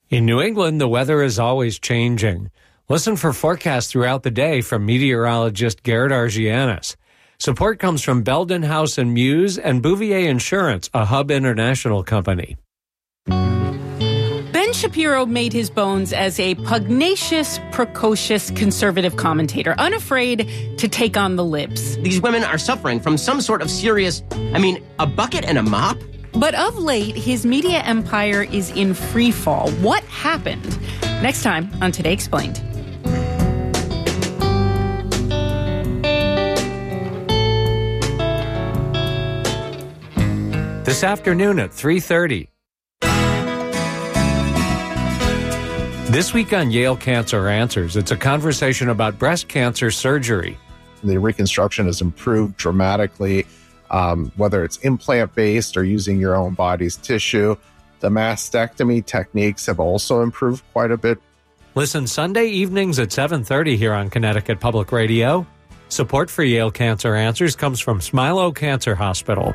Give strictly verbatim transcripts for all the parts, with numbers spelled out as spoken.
In New England, the weather is always changing. Listen for forecasts throughout the day from meteorologist Garrett Argianis. Support comes from Belden House and Muse and Bouvier Insurance, a Hub International company. Ben Shapiro made his bones as a pugnacious, precocious conservative commentator, unafraid to take on the libs. These women are suffering from some sort of serious, I mean, a bucket and a mop? But of late, his media empire is in free fall. What happened? Next time on Today Explained. This afternoon at three thirty. This week on Yale Cancer Answers, it's a conversation about breast cancer surgery. The reconstruction has improved dramatically. Um, whether it's implant-based or using your own body's tissue. The mastectomy techniques have also improved quite a bit. Listen Sunday evenings at seven thirty here on Connecticut Public Radio. Support for Yale Cancer Answers comes from Smilow Cancer Hospital.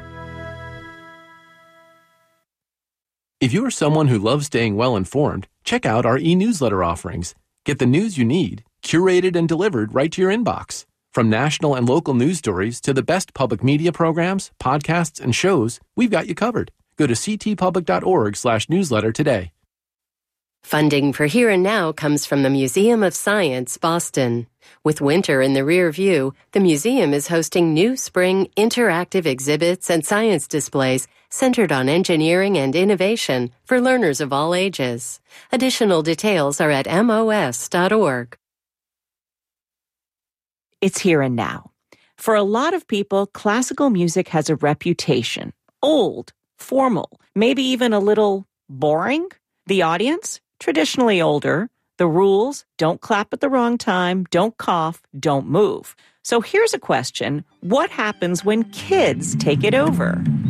If you're someone who loves staying well-informed, check out our e-newsletter offerings. Get the news you need, curated and delivered right to your inbox. From national and local news stories to the best public media programs, podcasts, and shows, we've got you covered. Go to ctpublic.org slash newsletter today. Funding for Here and Now comes from the Museum of Science, Boston. With winter in the rear view, the museum is hosting new spring interactive exhibits and science displays centered on engineering and innovation for learners of all ages. Additional details are at M O S dot org. It's here and now. For a lot of people, classical music has a reputation. Old, formal, maybe even a little boring. The audience, traditionally older. The rules, don't clap at the wrong time, don't cough, don't move. So here's a question. What happens when kids take it over?